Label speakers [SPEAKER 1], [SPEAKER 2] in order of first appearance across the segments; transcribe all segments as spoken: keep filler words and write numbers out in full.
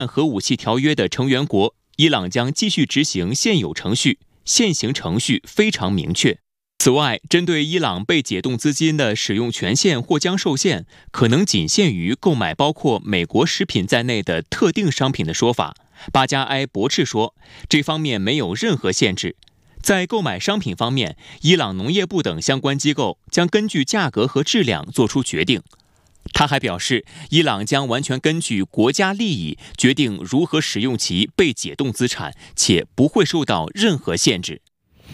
[SPEAKER 1] 核武器条约的成员国，伊朗将继续执行现有程序，现行程序非常明确。此外，针对伊朗被解冻资金的使用权限或将受限，可能仅限于购买包括美国食品在内的特定商品的说法，巴加埃驳斥说，这方面没有任何限制。在购买商品方面，伊朗农业部等相关机构将根据价格和质量做出决定。他还表示，伊朗将完全根据国家利益决定如何使用其被解冻资产，且不会受到任何限制。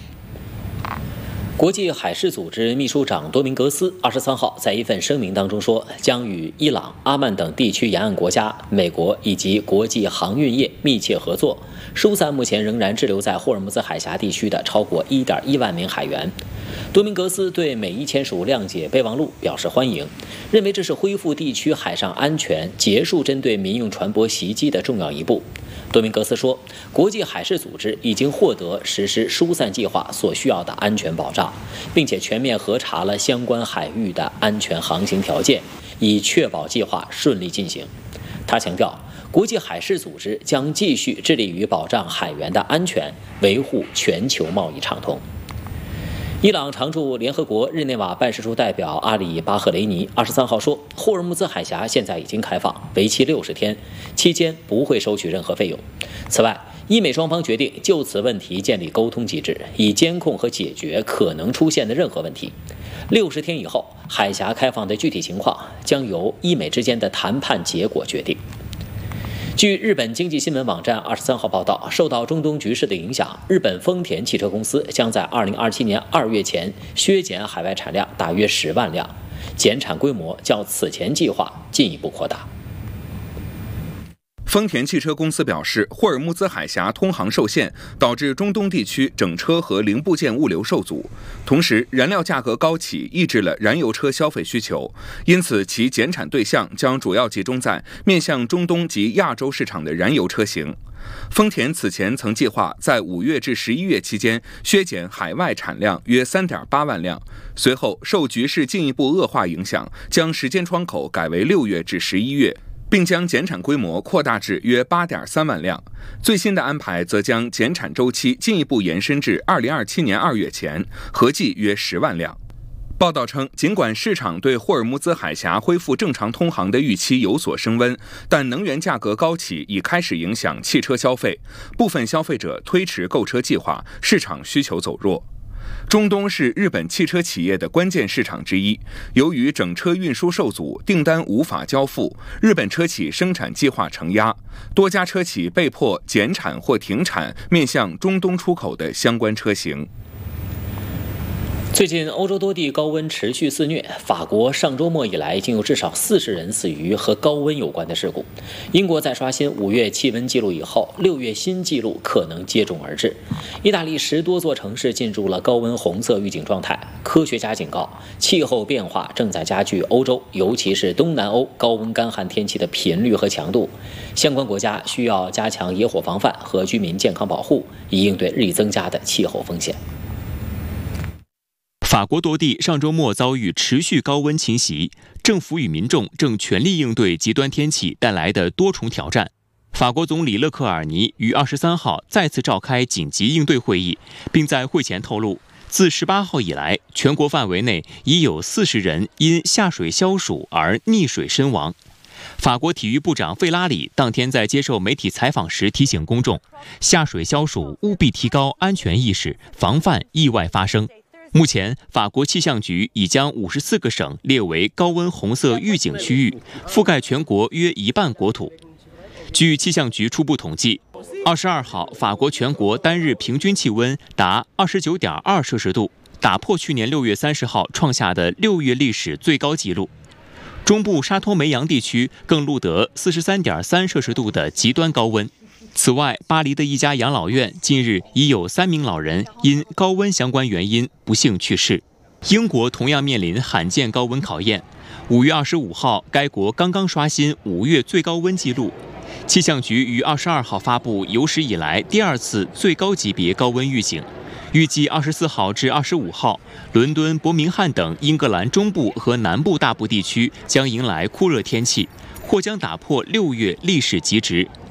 [SPEAKER 2] 国际海事组织秘书长多明格斯二十三号在一份声明当中说，将与伊朗、阿曼等地区沿岸国家、美国以及国际航运业密切合作，疏散目前仍然滞留在霍尔木兹海峡地区的超过 一点一万名海员。多明格斯对美伊签署谅解备忘录表示欢迎，认为这是恢复地区海上安全、结束针对民用船舶袭击的重要一步。多明格斯说，国际海事组织已经获得实施疏散计划所需要的安全保障，并且全面核查了相关海域的安全航行条件，以确保计划顺利进行。他强调，国际海事组织将继续致力于保障海员的安全，维护全球贸易畅通。伊朗常驻联合国日内瓦办事处代表阿里巴赫雷尼二十三号说，霍尔木兹海峡现在已经开放，为期六十天，期间不会收取任何费用。此外，伊美双方决定就此问题建立沟通机制，以监控和解决可能出现的任何问题。六十天以后，海峡开放的具体情况将由伊美之间的谈判结果决定。据日本经济新闻网站二十三号报道，受到中东局势的影响，日本丰田汽车公司将在二零二七年二月前削减海外产量大约十万辆，减产规模较此前计划进一步扩大。
[SPEAKER 3] 丰田汽车公司表示，霍尔木兹海峡通航受限，导致中东地区整车和零部件物流受阻，同时燃料价格高企抑制了燃油车消费需求，因此其减产对象将主要集中在面向中东及亚洲市场的燃油车型。丰田此前曾计划在五月至十一月期间削减海外产量约 三点八万辆，随后受局势进一步恶化影响，将时间窗口改为六月至十一月，并将减产规模扩大至约 八点三万辆。最新的安排则将减产周期进一步延伸至二零二七年二月前，合计约十万辆。报道称，尽管市场对霍尔木兹海峡恢复正常通航的预期有所升温，但能源价格高企已开始影响汽车消费，部分消费者推迟购车计划，市场需求走弱。中东是日本汽车企业的关键市场之一，由于整车运输受阻，订单无法交付，日本车企生产计划承压，多家车企被迫减产或停产面向中东出口的相关车型。
[SPEAKER 2] 最近，欧洲多地高温持续肆虐。法国上周末以来，已经有至少四十人死于和高温有关的事故。英国在刷新五月气温记录以后，六月新纪录可能接踵而至。意大利十多座城市进入了高温红色预警状态。科学家警告，气候变化正在加剧欧洲，尤其是东南欧高温干旱天气的频率和强度。相关国家需要加强野火防范和居民健康保护，以应对日益增加的气候风险。
[SPEAKER 1] 法国多地上周末遭遇持续高温侵袭，政府与民众正全力应对极端天气带来的多重挑战。法国总理勒克尔尼于二十三号再次召开紧急应对会议，并在会前透露，自十八号以来，全国范围内已有四十人因下水消暑而溺水身亡。法国体育部长费拉里当天在接受媒体采访时提醒公众，下水消暑务必提高安全意识，防范意外发生。目前，法国气象局已将五十四个省列为高温红色预警区域，覆盖全国约一半国土。据气象局初步统计，二十二号法国全国单日平均气温达 二十九点二摄氏度，打破去年六月三十号创下的六月历史最高纪录。中部沙托梅扬地区更录得 四十三点三摄氏度的极端高温。此外，巴黎的一家养老院近日已有三名老人因高温相关原因不幸去世。英国同样面临罕见高温考验。五月二十五号，该国刚刚刷新五月最高温纪录。气象局于二十二号发布有史以来第二次最高级别高温预警，预计二十四号至二十五号，伦敦、伯明翰等英格兰中部和南部大部地区将迎来酷热天气，或将打破六月历史极值。